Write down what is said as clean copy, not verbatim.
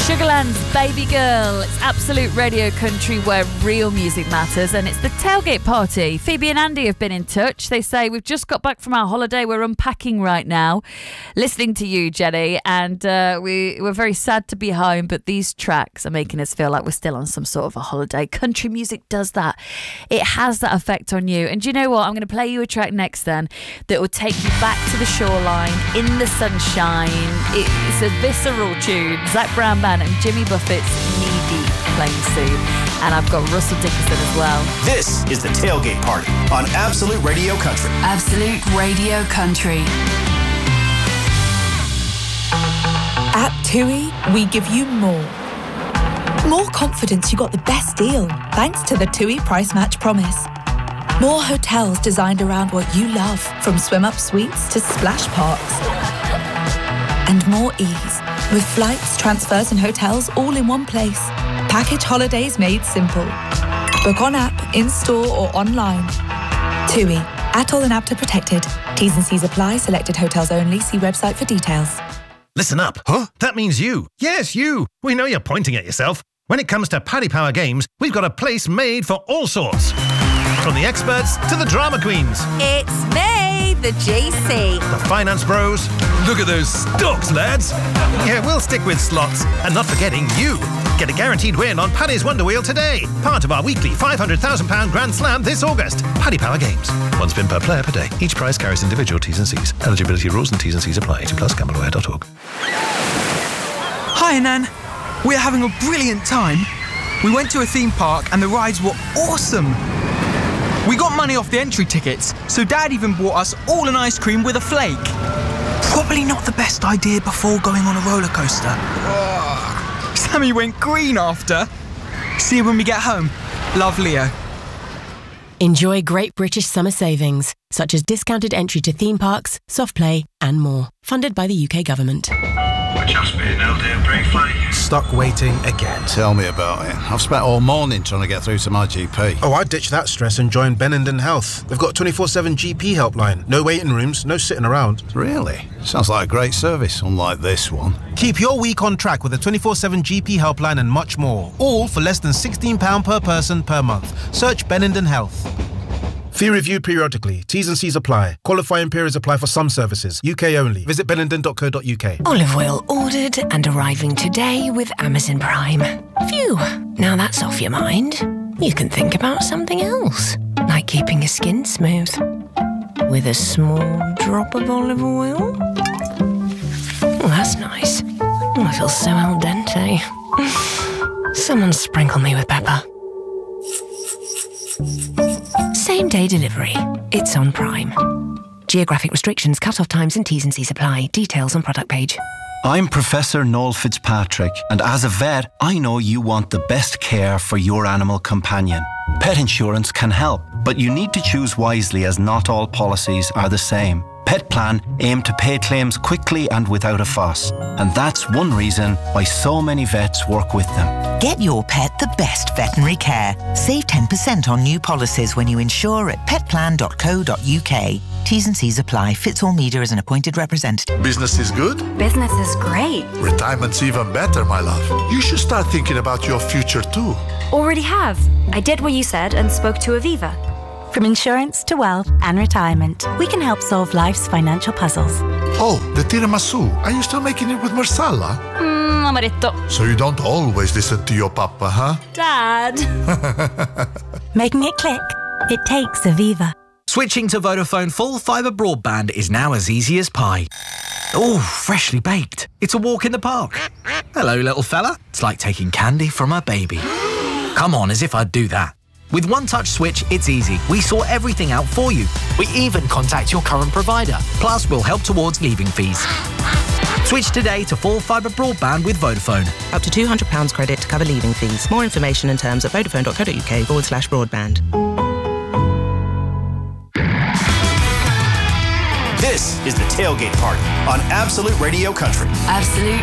Sugarland's Baby Girl. It's Absolute Radio Country where real music matters, and it's the tailgate party. Phoebe and Andy have been in touch. They say, we've just got back from our holiday. We're unpacking right now, listening to you, Jenny, and we're very sad to be home, but these tracks are making us feel like we're still on some sort of a holiday. Country music does that. It has that effect on you. And do you know what? I'm going to play you a track next then that will take you back to the shoreline, in the sunshine. It's a visceral tune. Zach Brown Band and Jimmy Buffett's Knee Deep playing soon. And I've got Russell Dickerson as well. This is the Tailgate Party on Absolute Radio Country. Absolute Radio Country. At TUI, we give you more. More confidence you got the best deal, thanks to the TUI Price Match Promise. More hotels designed around what you love, from swim-up suites to splash parks. And more ease, with flights, transfers and hotels all in one place. Package holidays made simple. Book on app, in-store or online. TUI, ATOL and APTA protected. T's and C's apply, selected hotels only. See website for details. Listen up. Huh? That means you. Yes, you. We know you're pointing at yourself. When it comes to Paddy Power Games, we've got a place made for all sorts. From the experts to the drama queens. It's me, the GC. The finance bros. Look at those stocks, lads. Yeah, we'll stick with slots. And not forgetting you. Get a guaranteed win on Paddy's Wonder Wheel today. Part of our weekly £500,000 Grand Slam this August. Paddy Power Games. One spin per player per day. Each prize carries individual T's and C's. Eligibility rules and T's and C's apply. 18+ gambleware.org. Hi, Nan. We're having a brilliant time. We went to a theme park and the rides were awesome. We got money off the entry tickets, so Dad even bought us all an ice cream with a flake. Probably not the best idea before going on a roller coaster. Sammy went green after. See you when we get home. Love, Leo. Enjoy great British summer savings, such as discounted entry to theme parks, soft play and more. Funded by the UK government. We're just being held here briefly. Stuck waiting again. Tell me about it. I've spent all morning trying to get through to my GP. Oh, I ditched that stress and joined Benenden Health. They've got a 24/7 GP helpline. No waiting rooms, no sitting around. Really? Sounds like a great service, unlike this one. Keep your week on track with a 24/7 GP helpline and much more. All for less than £16 per person per month. Search Benenden Health. Fee reviewed periodically. T's and C's apply. Qualifying periods apply for some services. UK only. Visit benenden.co.uk. Olive oil ordered and arriving today with Amazon Prime. Phew, now that's off your mind. You can think about something else, like keeping your skin smooth. With a small drop of olive oil. Oh, that's nice. Oh, I feel so al dente. Someone sprinkle me with pepper. Same-day delivery. It's on Prime. Geographic restrictions, cut-off times and T's and C's apply. Details on product page. I'm Professor Noel Fitzpatrick, and as a vet, I know you want the best care for your animal companion. Pet insurance can help, but you need to choose wisely as not all policies are the same. Pet Plan aim to pay claims quickly and without a fuss, and that's one reason why so many vets work with them. Get your pet the best veterinary care. Save 10% on new policies when you insure at petplan.co.uk. T's and C's apply. Fitz-all Media is an appointed representative. Business is good? Business is great. Retirement's even better, my love. You should start thinking about your future too. Already have. I did what you said and spoke to Aviva. From insurance to wealth and retirement, we can help solve life's financial puzzles. Oh, the tiramisu. Are you still making it with marsala? Amaretto. So you don't always listen to your papa, huh? Dad. Making it click. It takes Aviva. Switching to Vodafone full fibre broadband is now as easy as pie. Oh, freshly baked. It's a walk in the park. Hello, little fella. It's like taking candy from a baby. Come on, as if I'd do that. With One Touch Switch, it's easy. We sort everything out for you. We even contact your current provider. Plus, we'll help towards leaving fees. Switch today to full fibre broadband with Vodafone. Up to £200 credit to cover leaving fees. More information and terms at vodafone.co.uk/broadband. This is the Tailgate Party on Absolute Radio Country. Absolute